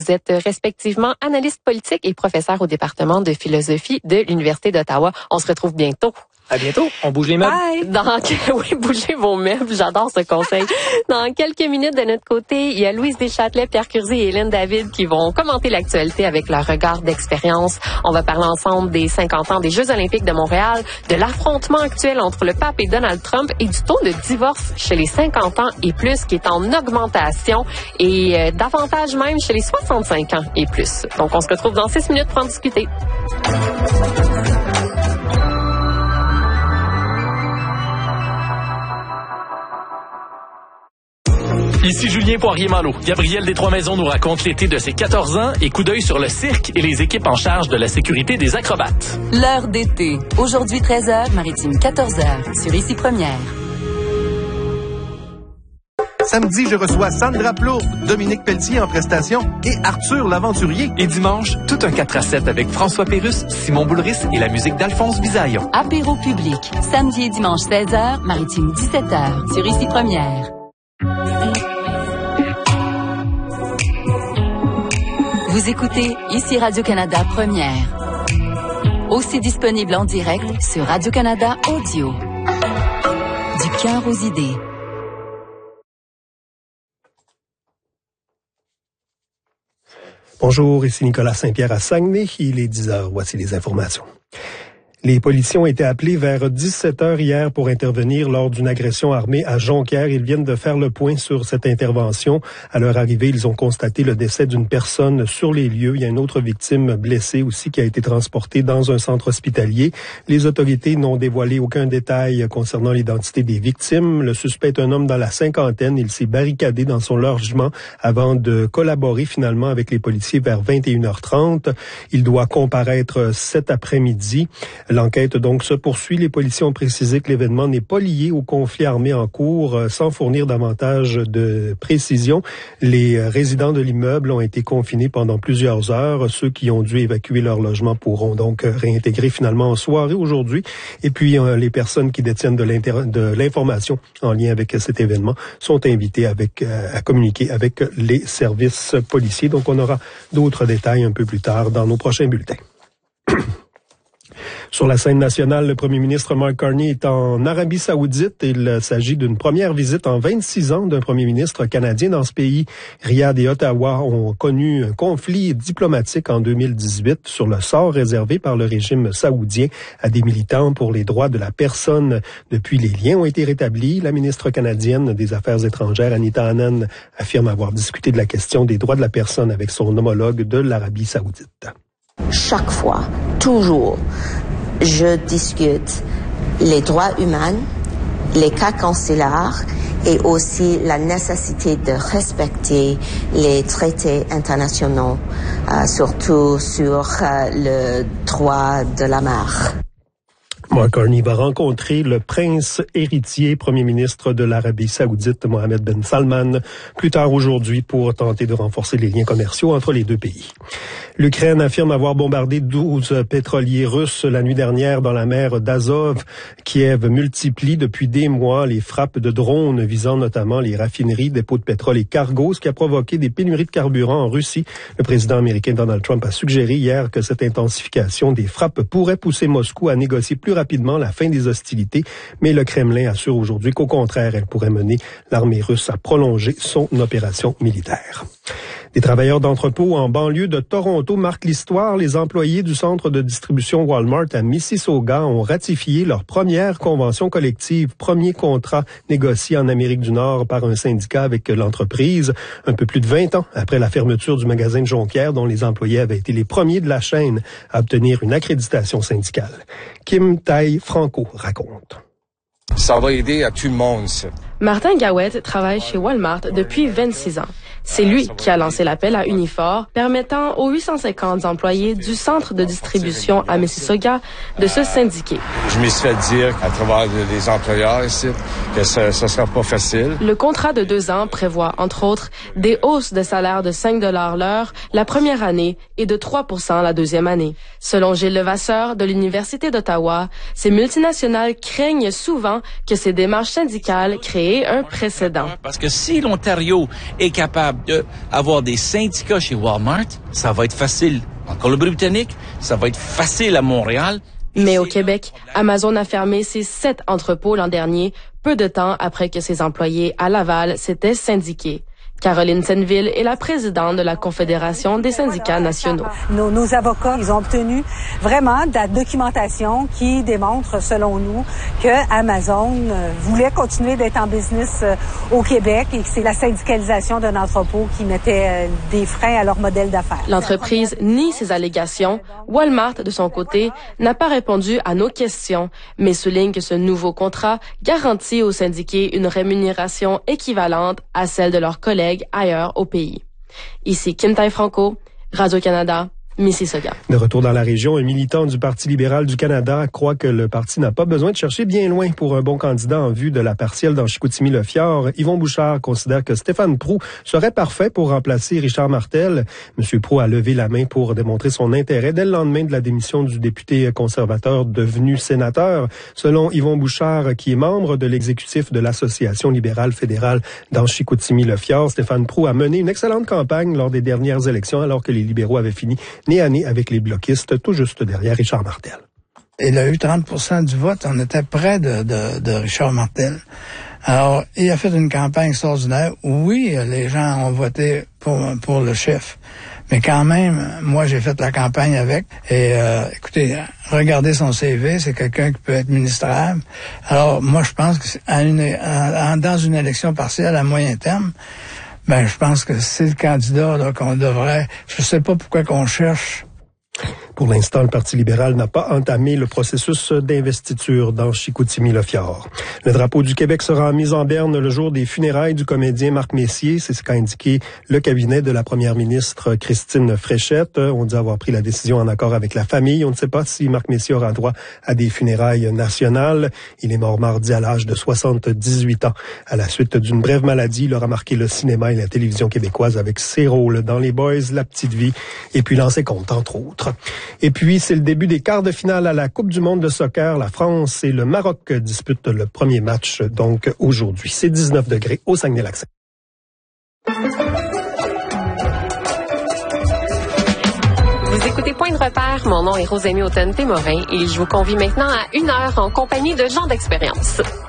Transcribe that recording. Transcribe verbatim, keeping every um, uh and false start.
Vous êtes respectivement analyste politique et professeur au département de philosophie de l'Université d'Ottawa. On se retrouve bientôt. À bientôt. On bouge les meubles. Bye. Dans, oui, bougez vos meubles. J'adore ce conseil. Dans quelques minutes, de notre côté, il y a Louise Deschâtelet, Pierre Curzi et Hélène David qui vont commenter l'actualité avec leur regard d'expérience. On va parler ensemble des cinquante ans des Jeux olympiques de Montréal, de l'affrontement actuel entre le pape et Donald Trump et du taux de divorce chez les cinquante ans et plus qui est en augmentation et euh, davantage même chez les soixante-cinq ans et plus. Donc, on se retrouve dans six minutes pour en discuter. Ici Julien Poirier-Malo. Gabriel des Trois-Maisons nous raconte l'été de ses quatorze ans et coup d'œil sur le cirque et les équipes en charge de la sécurité des acrobates. L'heure d'été. Aujourd'hui treize heures, Maritime quatorze heures, sur Ici Première. Samedi, je reçois Sandra Plourde, Dominique Pelletier en prestation et Arthur l'Aventurier. Et dimanche, tout un quatre à sept avec François Pérusse, Simon Boulris et la musique d'Alphonse Bisaillon. Apéro public. Samedi et dimanche seize heures, Maritime dix-sept heures, sur Ici Première. Vous écoutez Ici Radio-Canada Première. Aussi disponible en direct sur Radio-Canada Audio. Du cœur aux idées. Bonjour, ici Nicolas Saint-Pierre à Saguenay. Il est dix heures. Voici les informations. Les policiers ont été appelés vers dix-sept heures hier pour intervenir lors d'une agression armée à Jonquière. Ils viennent de faire le point sur cette intervention. À leur arrivée, ils ont constaté le décès d'une personne sur les lieux. Il y a une autre victime blessée aussi qui a été transportée dans un centre hospitalier. Les autorités n'ont dévoilé aucun détail concernant l'identité des victimes. Le suspect est un homme dans la cinquantaine. Il s'est barricadé dans son logement avant de collaborer finalement avec les policiers vers vingt et une heures trente. Il doit comparaître cet après-midi. L'enquête donc se poursuit. Les policiers ont précisé que l'événement n'est pas lié au conflit armé en cours, sans fournir davantage de précision. Les résidents de l'immeuble ont été confinés pendant plusieurs heures. Ceux qui ont dû évacuer leur logement pourront donc réintégrer finalement en soirée aujourd'hui. Et puis, les personnes qui détiennent de, de l'information en lien avec cet événement sont invitées avec, à communiquer avec les services policiers. Donc, on aura d'autres détails un peu plus tard dans nos prochains bulletins. Sur la scène nationale, le premier ministre Mark Carney est en Arabie Saoudite. Il s'agit d'une première visite en vingt-six ans d'un premier ministre canadien dans ce pays. Riyad et Ottawa ont connu un conflit diplomatique en deux mille dix-huit sur le sort réservé par le régime saoudien à des militants pour les droits de la personne. Depuis, les liens ont été rétablis. La ministre canadienne des Affaires étrangères, Anita Anand, affirme avoir discuté de la question des droits de la personne avec son homologue de l'Arabie Saoudite. Chaque fois, toujours, je discute les droits humains, les cas consulaires et aussi la nécessité de respecter les traités internationaux, euh, surtout sur euh, le droit de la mer. Mark Carney va rencontrer le prince héritier, premier ministre de l'Arabie Saoudite, Mohammed Ben Salman, plus tard aujourd'hui pour tenter de renforcer les liens commerciaux entre les deux pays. L'Ukraine affirme avoir bombardé douze pétroliers russes la nuit dernière dans la mer d'Azov. Kiev multiplie depuis des mois les frappes de drones visant notamment les raffineries, dépôts de pétrole et cargos, ce qui a provoqué des pénuries de carburant en Russie. Le président américain Donald Trump a suggéré hier que cette intensification des frappes pourrait pousser Moscou à négocier plus rapidement la fin des hostilités, mais le Kremlin assure aujourd'hui qu'au contraire, elle pourrait mener l'armée russe à prolonger son opération militaire. Des travailleurs d'entrepôt en banlieue de Toronto marquent l'histoire. Les employés du centre de distribution Walmart à Mississauga ont ratifié leur première convention collective, premier contrat négocié en Amérique du Nord par un syndicat avec l'entreprise, un peu plus de vingt ans après la fermeture du magasin de Jonquière, dont les employés avaient été les premiers de la chaîne à obtenir une accréditation syndicale. Kim Tai-Franco raconte. Ça va aider à tout le monde, ça. Martin Gawet travaille chez Walmart depuis vingt-six ans. C'est lui qui a lancé l'appel à Unifor, permettant aux huit cent cinquante employés du centre de distribution à Mississauga de se syndiquer. Je me suis fait dire à travers les employeurs ici que ça ne sera pas facile. Le contrat de deux ans prévoit, entre autres, des hausses de salaire de cinq dollars l'heure la première année et de trois pour cent la deuxième année. Selon Gilles Levasseur de l'Université d'Ottawa, ces multinationales craignent souvent que ces démarches syndicales créent créer un précédent. Parce que si l'Ontario est capable d'avoir des syndicats chez Walmart, ça va être facile en Colombie-Britannique, ça va être facile à Montréal. Mais au Québec, Amazon a fermé ses sept entrepôts l'an dernier, peu de temps après que ses employés à Laval s'étaient syndiqués. Caroline Senneville est la présidente de la Confédération des syndicats nationaux. Nos, nos avocats, ils ont obtenu vraiment de la documentation qui démontre, selon nous, que Amazon voulait continuer d'être en business au Québec et que c'est la syndicalisation d'un entrepôt qui mettait des freins à leur modèle d'affaires. L'entreprise nie ces allégations. Walmart, de son côté, n'a pas répondu à nos questions, mais souligne que ce nouveau contrat garantit aux syndiqués une rémunération équivalente à celle de leurs collègues ailleurs au pays. Ici Kim Tai-Franco, Radio-Canada, Mississauga. De retour dans la région, un militant du Parti libéral du Canada croit que le parti n'a pas besoin de chercher bien loin pour un bon candidat en vue de la partielle dans Chicoutimi-Le-Fjord. Yvon Bouchard considère que Stéphane Proulx serait parfait pour remplacer Richard Martel. M. Proulx a levé la main pour démontrer son intérêt dès le lendemain de la démission du député conservateur devenu sénateur. Selon Yvon Bouchard, qui est membre de l'exécutif de l'Association libérale fédérale dans Chicoutimi-Le-Fjord, Stéphane Proulx a mené une excellente campagne lors des dernières élections alors que les libéraux avaient fini nez à nez avec les bloquistes, tout juste derrière Richard Martel. Il a eu trente pour cent du vote. On était près de, de, de Richard Martel. Alors, il a fait une campagne extraordinaire. Oui, les gens ont voté pour, pour le chef. Mais quand même, moi, j'ai fait la campagne avec. Et euh, écoutez, regardez son C V, c'est quelqu'un qui peut être ministrable. Alors, moi, je pense que à une, à, dans une élection partielle à moyen terme, ben, je pense que c'est le candidat là, qu'on devrait... Je sais pas pourquoi qu'on cherche. Pour l'instant, le Parti libéral n'a pas entamé le processus d'investiture dans Chicoutimi-Le-Fjord. Le drapeau du Québec sera mis en berne le jour des funérailles du comédien Marc Messier. C'est ce qu'a indiqué le cabinet de la première ministre Christine Fréchette. On dit avoir pris la décision en accord avec la famille. On ne sait pas si Marc Messier aura droit à des funérailles nationales. Il est mort mardi à l'âge de soixante-dix-huit ans. À la suite d'une brève maladie, il aura marqué le cinéma et la télévision québécoise avec ses rôles dans Les Boys, La Petite Vie et puis Lancez compte, entre autres. Et puis, c'est le début des quarts de finale à la Coupe du monde de soccer. La France et le Maroc disputent le premier match, donc, aujourd'hui. C'est dix-neuf degrés au Saguenay-Lac-Saint. Vous écoutez Point de repère. Mon nom est Rosémie Automne-Témorin et je vous convie maintenant à une heure en compagnie de gens d'expérience.